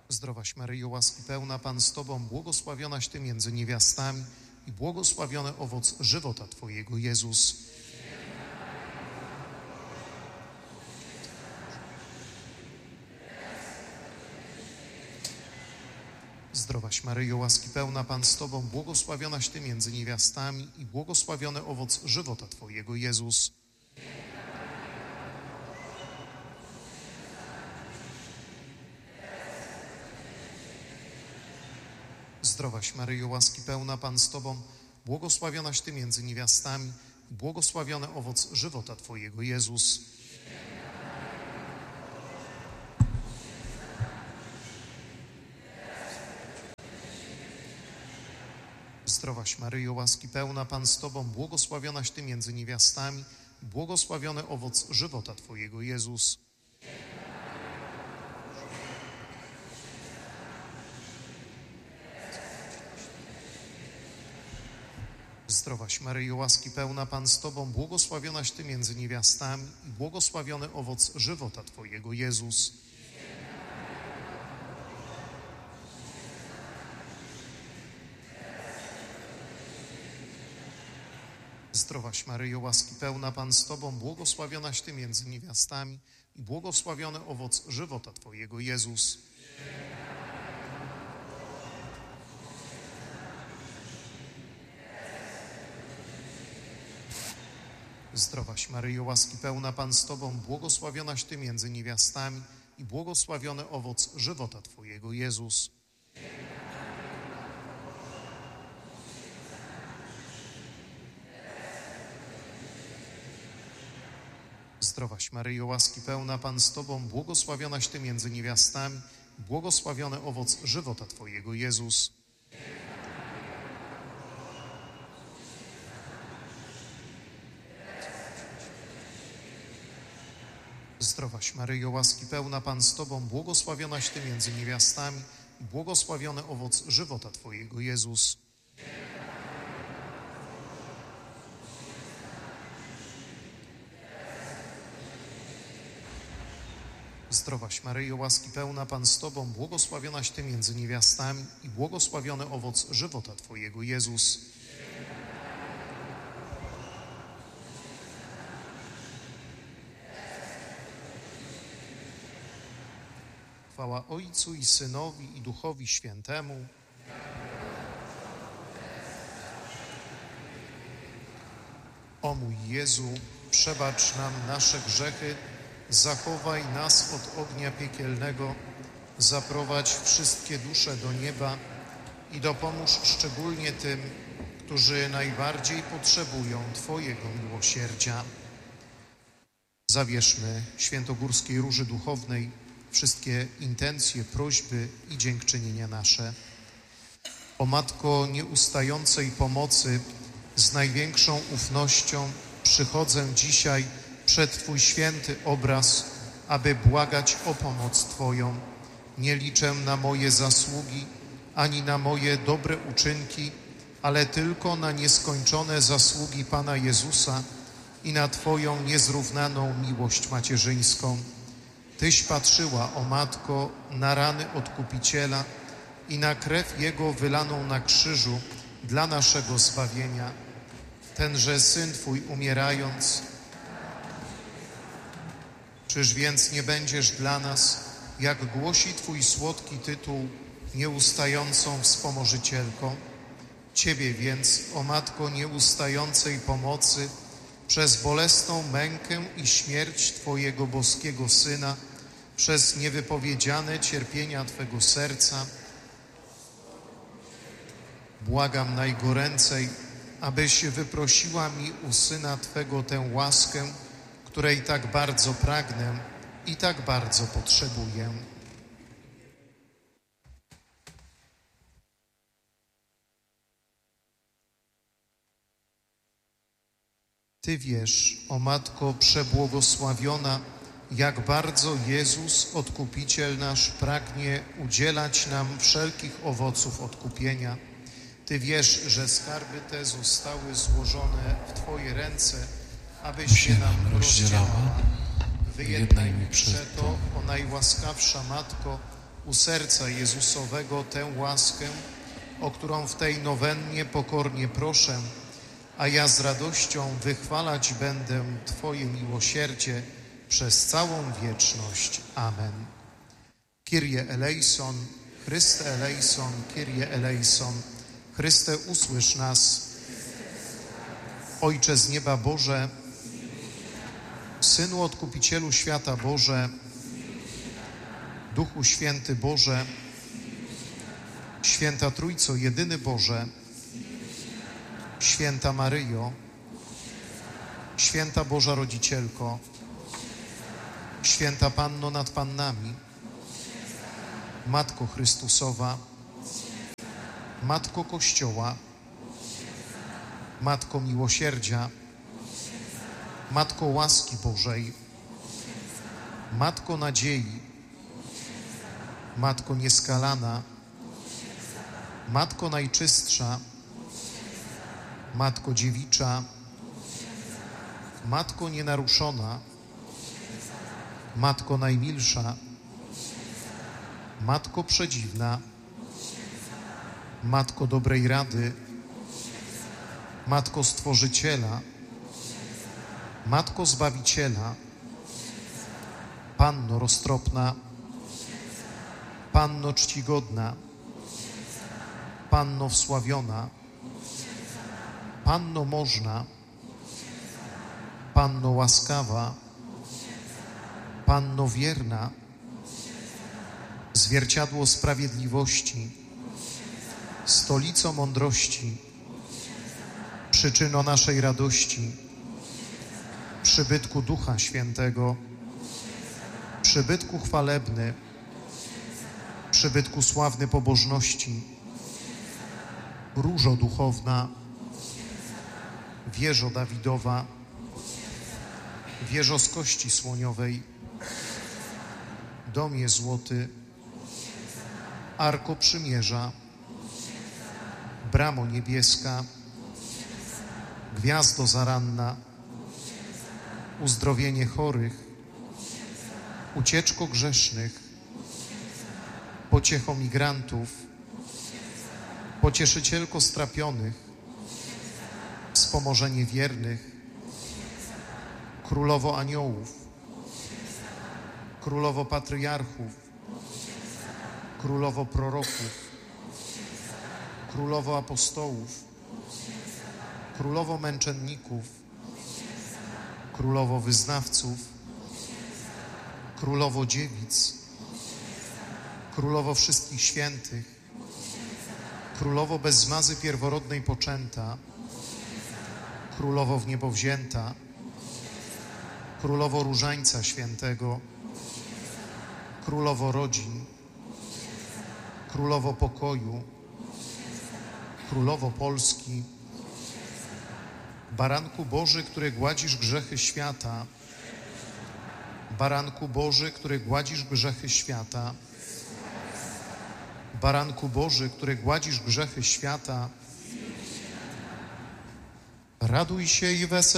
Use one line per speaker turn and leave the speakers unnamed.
Zdrowaś Maryjo, łaski pełna, Pan z Tobą, błogosławionaś Ty między niewiastami i błogosławiony owoc żywota Twojego, Jezus. Zdrowaś Maryjo, łaski pełna, Pan z Tobą, błogosławionaś Ty między niewiastami i błogosławiony owoc żywota Twojego, Jezus. Zdrowaś Maryjo, łaski pełna, Pan z Tobą, błogosławionaś Ty między niewiastami i błogosławiony owoc żywota Twojego, Jezus. Zdrowaś Maryjo, łaski pełna, Pan z Tobą, błogosławionaś Ty między niewiastami i błogosławiony owoc żywota Twojego, Jezus. Zdrowaś Maryjo, łaski pełna, Pan z Tobą, błogosławionaś Ty między niewiastami i błogosławiony owoc żywota Twojego, Jezus. Zdrowaś Maryjo, łaski pełna, Pan z Tobą, błogosławionaś Ty między niewiastami i błogosławiony owoc żywota Twojego, Jezus. Zdrowaś Maryjo, łaski pełna, Pan z Tobą, błogosławionaś Ty między niewiastami i błogosławiony owoc żywota Twojego, Jezus. Zdrowaś Maryjo, łaski pełna, Pan z Tobą, błogosławionaś Ty między niewiastami i błogosławiony owoc żywota Twojego, Jezus. Zdrowaś Maryjo, łaski pełna, Pan z Tobą, błogosławionaś Ty między niewiastami i błogosławiony owoc żywota Twojego, Jezus. Zdrowaś Maryjo, łaski pełna, Pan z Tobą, błogosławionaś Ty między niewiastami i błogosławiony owoc żywota Twojego, Jezus. Chwała Ojcu i Synowi i Duchowi Świętemu. O mój Jezu, przebacz nam nasze grzechy, zachowaj nas od ognia piekielnego, zaprowadź wszystkie dusze do nieba i dopomóż szczególnie tym, którzy najbardziej potrzebują Twojego miłosierdzia. Zawierzmy świętogórskiej Róży Duchownej wszystkie intencje, prośby i dziękczynienia nasze. O Matko nieustającej pomocy, z największą ufnością przychodzę dzisiaj przed Twój święty obraz, aby błagać o pomoc Twoją. Nie liczę na moje zasługi, ani na moje dobre uczynki, ale tylko na nieskończone zasługi Pana Jezusa i na Twoją niezrównaną miłość macierzyńską. Tyś patrzyła, o Matko, na rany Odkupiciela i na krew Jego wylaną na krzyżu dla naszego zbawienia. Tenże Syn Twój umierając, czyż więc nie będziesz dla nas, jak głosi Twój słodki tytuł, nieustającą wspomożycielką? Ciebie więc, o Matko nieustającej pomocy, przez bolesną mękę i śmierć Twojego boskiego Syna, przez niewypowiedziane cierpienia Twego serca, błagam najgoręcej, abyś wyprosiła mi u Syna Twego tę łaskę, której tak bardzo pragnę i tak bardzo potrzebuję. Ty wiesz, o Matko przebłogosławiona, jak bardzo Jezus, Odkupiciel nasz, pragnie udzielać nam wszelkich owoców odkupienia. Ty wiesz, że skarby te zostały złożone w Twoje ręce, abyś się nam rozdzielała. Wyjednaj mi przeto, o najłaskawsza Matko, u serca Jezusowego tę łaskę, o którą w tej nowennie pokornie proszę, a ja z radością wychwalać będę Twoje miłosierdzie przez całą wieczność. Amen. Kyrie eleison, Chryste eleison, Kyrie eleison. Chryste, usłysz nas. Ojcze z nieba Boże, Synu Odkupicielu świata Boże, Duchu Święty Boże, Święta Trójco, jedyny Boże, Święta Maryjo, Święta Boża Rodzicielko, Święta Panno nad Pannami, Matko Chrystusowa, Matko Kościoła, Matko Miłosierdzia, Matko łaski Bożej, Matko nadziei, Matko nieskalana, Matko najczystsza, Matko dziewicza, Matko nienaruszona, Matko najmilsza, Matko przedziwna, Matko dobrej rady, Matko Stworzyciela, Matko Zbawiciela, Panno roztropna, Panno czcigodna, Panno wsławiona, Panno można, Panno łaskawa, Panno wierna, zwierciadło sprawiedliwości, stolico mądrości, przyczyno naszej radości, przybytku Ducha Świętego, przybytku chwalebny, przybytku sławny pobożności, różo duchowna, wieżo Dawidowa, wieżo z kości słoniowej, domie złoty, arko przymierza, bramo niebieska, gwiazdo zaranna, uzdrowienie chorych, ucieczko grzesznych, pociecho migrantów, pocieszycielko strapionych, wspomożenie wiernych, królowo aniołów, królowo patriarchów, królowo proroków, królowo apostołów, królowo męczenników, królowo wyznawców, królowo dziewic, królowo wszystkich świętych, królowo bez zmazy pierworodnej poczęta, królowo w niebo wzięta, królowo różańca świętego, królowo rodzin, królowo pokoju, królowo Polski, baranku Boży, który gładzisz grzechy świata, baranku Boży, który gładzisz grzechy świata, baranku Boży, który gładzisz grzechy świata, raduj się i wesel